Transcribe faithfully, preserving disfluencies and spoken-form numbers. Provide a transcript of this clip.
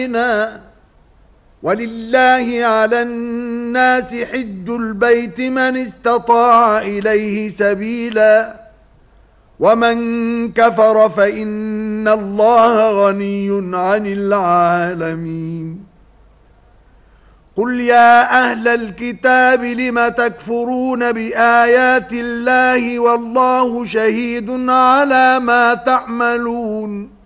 ولله على الناس حج البيت من استطاع إليه سبيلا ومن كفر فإن الله غني عن العالمين قل يا أهل الكتاب لم تكفرون بآيات الله والله شهيد على ما تعملون